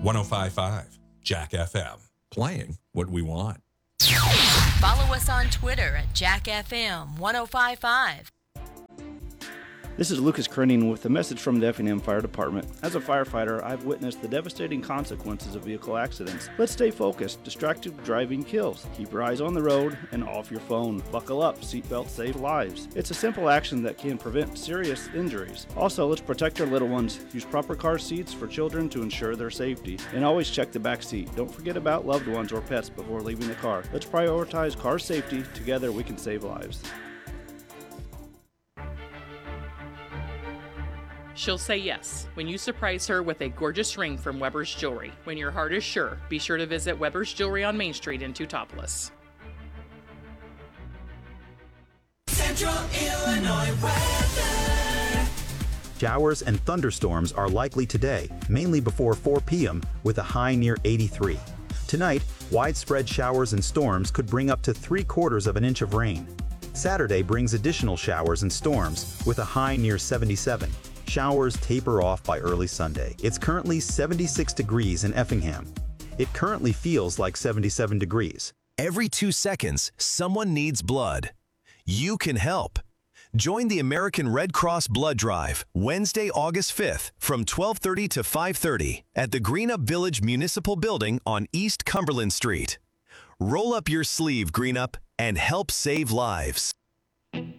105.5 Jack FM. Playing what we want. Follow us on Twitter at JackFM 1055. This is Lucas Krenning with a message from the Effingham Fire Department. As a firefighter, I've witnessed the devastating consequences of vehicle accidents. Let's stay focused. Distracted driving kills. Keep your eyes on the road and off your phone. Buckle up. Seatbelts save lives. It's a simple action that can prevent serious injuries. Also, let's protect our little ones. Use proper car seats for children to ensure their safety. And always check the back seat. Don't forget about loved ones or pets before leaving the car. Let's prioritize car safety. Together, we can save lives. She'll say yes when you surprise her with a gorgeous ring from Weber's Jewelry. When your heart is sure, be sure to visit Weber's Jewelry on Main Street in Teutopolis. Central Illinois weather. Showers and thunderstorms are likely today, mainly before 4 p.m., with a high near 83. Tonight, widespread showers and storms could bring up to 3/4 of an inch of rain. Saturday brings additional showers and storms, with a high near 77. Showers taper off by early Sunday. It's currently 76 degrees in Effingham. It currently feels like 77 degrees. Every 2 seconds, someone needs blood. You can help. Join the American Red Cross Blood Drive Wednesday, August 5th from 12:30 to 5:30 at the Greenup Village Municipal Building on East Cumberland Street. Roll up your sleeve, Greenup, and help save lives.